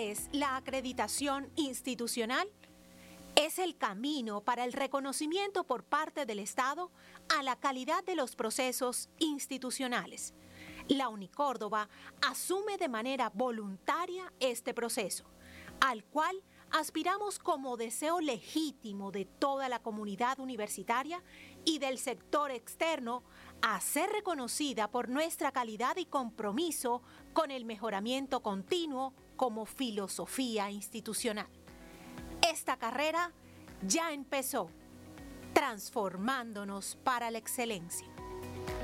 es la acreditación institucional? Es el camino para el reconocimiento por parte del Estado a la calidad de los procesos institucionales. La Unicórdoba asume de manera voluntaria este proceso, al cual aspiramos como deseo legítimo de toda la comunidad universitaria y del sector externo a ser reconocida por nuestra calidad y compromiso con el mejoramiento continuo como filosofía institucional. Esta carrera ya empezó, transformándonos para la excelencia.